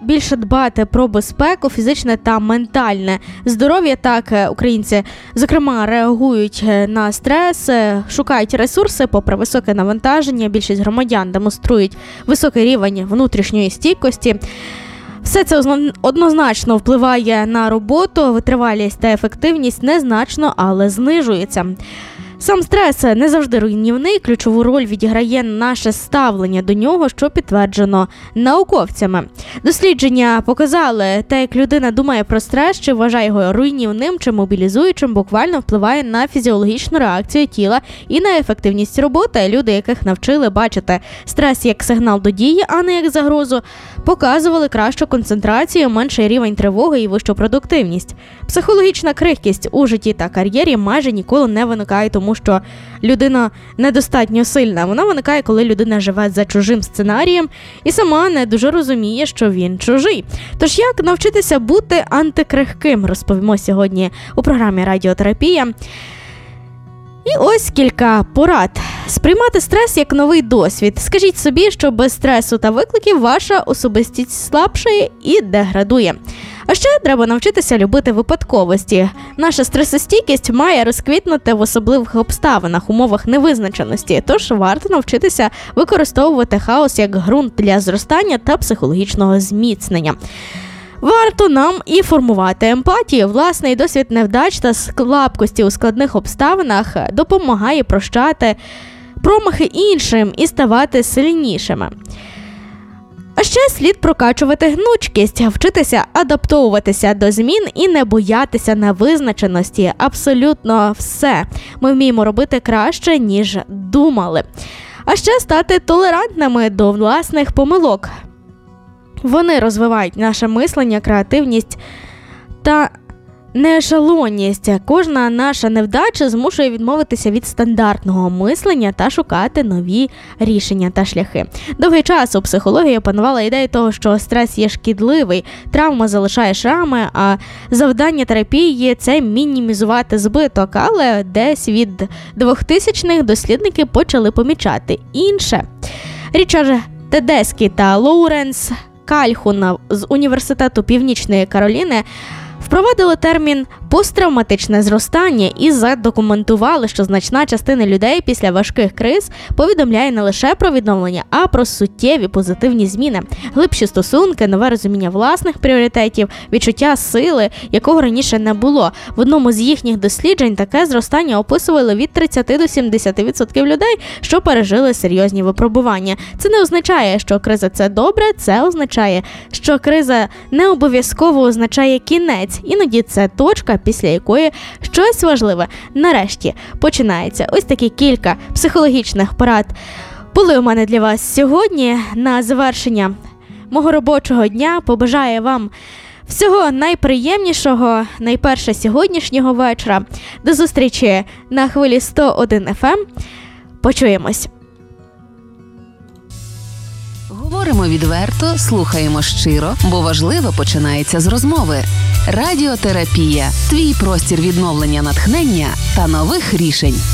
більше дбати про безпеку, фізичне та ментальне здоров'я. Так, українці, зокрема, реагують на стрес, шукають ресурси попри високе навантаження. Більшість громадян демонструють високий рівень внутрішньої стійкості. Все це однозначно впливає на роботу, витривалість та ефективність незначно, але знижується. Сам стрес не завжди руйнівний, ключову роль відіграє наше ставлення до нього, що підтверджено науковцями. Дослідження показали, те, як людина думає про стрес, чи вважає його руйнівним, чи мобілізуючим, буквально впливає на фізіологічну реакцію тіла і на ефективність роботи. Люди, яких навчили бачити стрес як сигнал до дії, а не як загрозу, показували кращу концентрацію, менший рівень тривоги і вищу продуктивність. Психологічна крихкість у житті та кар'єрі майже ніколи не виникає, тому що людина недостатньо сильна. Вона виникає, коли людина живе за чужим сценарієм і сама не дуже розуміє, що він чужий. Тож як навчитися бути антикрихким, розповімо сьогодні у програмі «Радіотерапія». І ось кілька порад. Сприймати стрес як новий досвід. Скажіть собі, що без стресу та викликів ваша особистість слабшає і деградує. А ще треба навчитися любити випадковості. Наша стресостійкість має розквітнути в особливих обставинах, умовах невизначеності, тож варто навчитися використовувати хаос як ґрунт для зростання та психологічного зміцнення. Варто нам і формувати емпатію. Власний досвід невдач та слабкості у складних обставинах допомагає прощати промахи іншим і ставати сильнішими. А ще слід прокачувати гнучкість, вчитися адаптовуватися до змін і не боятися невизначеності. Абсолютно все ми вміємо робити краще, ніж думали. А ще стати толерантними до власних помилок. Вони розвивають наше мислення, креативність та неешелонність. Кожна наша невдача змушує відмовитися від стандартного мислення та шукати нові рішення та шляхи. Довгий час у психології панувала ідея того, що стрес є шкідливий, травма залишає шрами, а завдання терапії – це мінімізувати збиток. Але десь від 2000-х дослідники почали помічати інше. Річард Тедескі та Лоуренс Кальхун з Університету Північної Кароліни впровадили термін «посттравматичне зростання» і задокументували, що значна частина людей після важких криз повідомляє не лише про відновлення, а про суттєві позитивні зміни, глибші стосунки, нове розуміння власних пріоритетів, відчуття сили, якого раніше не було. В одному з їхніх досліджень таке зростання описували від 30 до 70% людей, що пережили серйозні випробування. Це не означає, що криза – це добре, це означає, що криза не обов'язково означає кінець. Іноді це точка, після якої щось важливе нарешті починається. Ось такі кілька психологічних порад були у мене для вас сьогодні. На завершення мого робочого дня побажаю вам всього найприємнішого, найперше сьогоднішнього вечора. До зустрічі на хвилі 101 FM. Почуємось. Говоримо відверто, слухаємо щиро, бо важливе починається з розмови. Радіотерапія – твій простір відновлення натхнення та нових рішень.